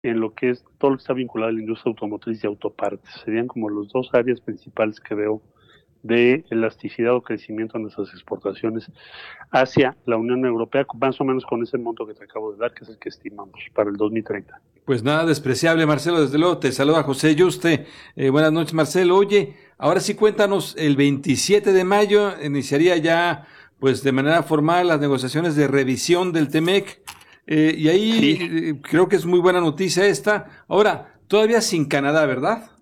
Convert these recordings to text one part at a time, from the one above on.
en lo que es todo lo que está vinculado a la industria automotriz y autopartes. Serían como los dos áreas principales que veo de elasticidad o crecimiento en nuestras exportaciones hacia la Unión Europea, más o menos con ese monto que te acabo de dar, que es el que estimamos para el 2030. Pues nada despreciable, Marcelo, desde luego te saluda José Yuste. Buenas noches, Marcelo. Oye, ahora sí cuéntanos, el 27 de mayo iniciaría ya, pues de manera formal, las negociaciones de revisión del TEMEC. Y ahí Sí, creo que es muy buena noticia esta. Ahora, todavía sin Canadá, ¿verdad?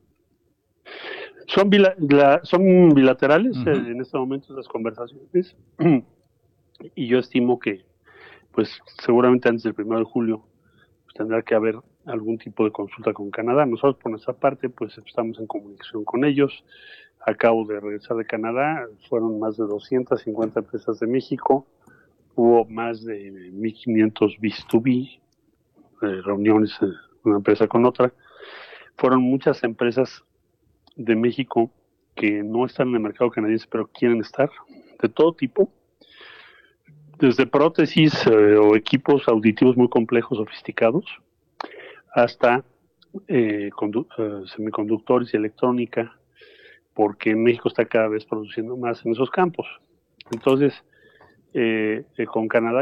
son bilaterales Ujú. en este momento las conversaciones y yo estimo que pues seguramente antes del 1 de julio pues, tendrá que haber algún tipo de consulta con Canadá. Nosotros por nuestra parte pues estamos en comunicación con ellos. Acabo de regresar de Canadá, fueron más de 250 empresas de México, hubo más de 1.500 B2B, reuniones una empresa con otra. Fueron muchas empresas de México que no están en el mercado canadiense, pero quieren estar, de todo tipo, desde prótesis o equipos auditivos muy complejos, sofisticados, hasta semiconductores y electrónica, porque México está cada vez produciendo más en esos campos. Entonces, con Canadá,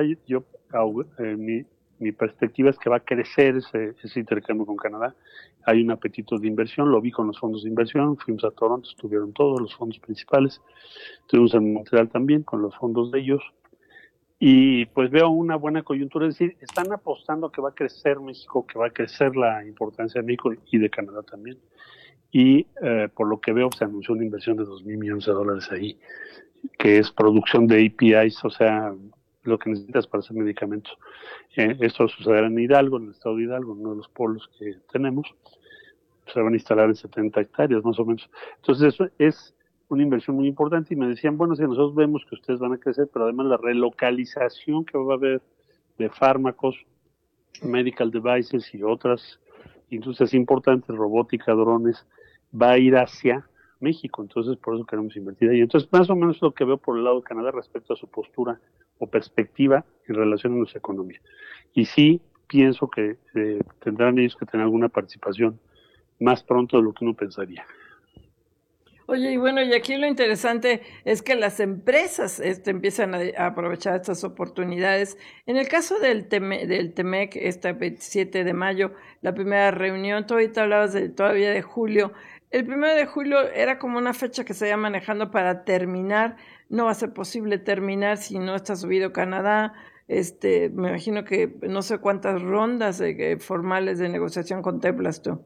mi perspectiva es que va a crecer ese intercambio con Canadá. Hay un apetito de inversión, lo vi con los fondos de inversión, fuimos a Toronto, estuvieron todos los fondos principales, estuvimos en Montreal también con los fondos de ellos, y pues veo una buena coyuntura, es decir, están apostando que va a crecer México, que va a crecer la importancia de México y de Canadá también, y por lo que veo se anunció una inversión de $2,000 millones ahí, que es producción de APIs, o sea, lo que necesitas para hacer medicamentos. Esto sucederá en Hidalgo, en el estado de Hidalgo, en uno de los polos que tenemos. Se van a instalar en 70 hectáreas más o menos. Entonces eso es una inversión muy importante y me decían, bueno, si nosotros vemos que ustedes van a crecer, pero además la relocalización que va a haber de fármacos, medical devices y otras industrias importantes, robótica, drones, va a ir hacia México. Entonces, por eso queremos invertir ahí. Entonces, más o menos lo que veo por el lado de Canadá respecto a su postura o perspectiva en relación a nuestra economía. Y sí pienso que tendrán ellos que tener alguna participación más pronto de lo que uno pensaría. Oye, y bueno, y aquí lo interesante es que las empresas empiezan a aprovechar estas oportunidades. En el caso del TEMEC, este 27 de mayo, la primera reunión, tú ahorita hablabas todavía de julio. El 1 de julio era como una fecha que se iba manejando para terminar. No va a ser posible terminar si no está subido Canadá. Me imagino que no sé cuántas rondas formales de negociación contemplas tú.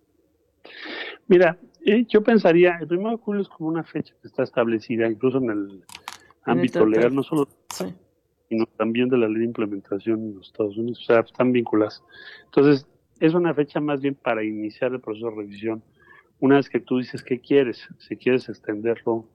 Mira, yo pensaría, el 1 de julio es como una fecha que está establecida incluso en el En el ámbito tratado. legal, no solo Sí. sino también de la ley de implementación en los Estados Unidos, o sea, están vinculadas. Entonces, es una fecha más bien para iniciar el proceso de revisión. Una vez que tú dices qué quieres, si quieres extenderlo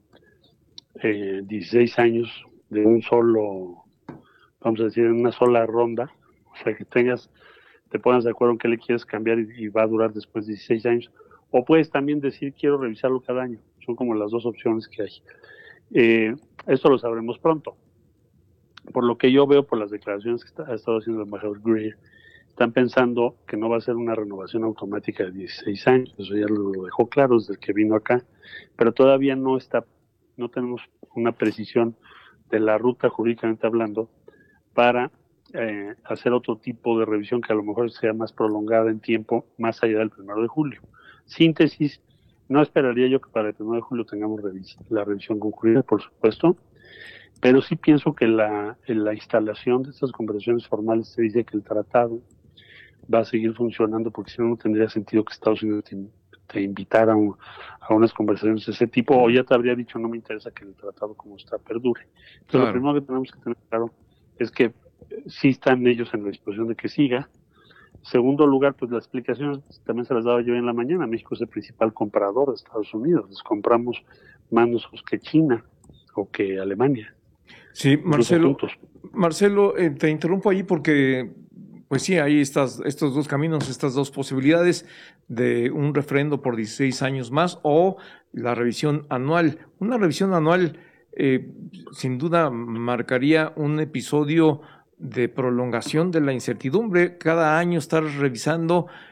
16 años de un solo, vamos a decir, en una sola ronda, o sea, que te pongas de acuerdo en qué le quieres cambiar y va a durar después de 16 años, o puedes también decir quiero revisarlo cada año, son como las dos opciones que hay. Esto lo sabremos pronto. Por lo que yo veo por las declaraciones que ha estado haciendo el embajador Greer, están pensando que no va a ser una renovación automática de 16 años, eso ya lo dejó claro desde que vino acá, pero todavía no tenemos una precisión de la ruta jurídicamente hablando para hacer otro tipo de revisión que a lo mejor sea más prolongada en tiempo, más allá del 1 de julio. Síntesis, no esperaría yo que para el 1 de julio tengamos la revisión concluida, por supuesto, pero sí pienso que la instalación de estas conversaciones formales te dice que el tratado va a seguir funcionando, porque si no, no tendría sentido que Estados Unidos te invitara a unas conversaciones de ese tipo, o ya te habría dicho, no me interesa que el tratado como está perdure. Entonces, lo Claro. primero que tenemos que tener claro es que sí están ellos en la disposición de que siga. Segundo lugar, pues las explicaciones también se las daba yo en la mañana. México es el principal comprador de Estados Unidos. Les compramos más nosotros que China o que Alemania, Sí, incluso Marcelo, juntos. Marcelo, te interrumpo ahí porque, pues sí, hay estos dos caminos, estas dos posibilidades de un referendo por 16 años más o la revisión anual. Una revisión anual, sin duda, marcaría un episodio de prolongación de la incertidumbre. Cada año estar revisando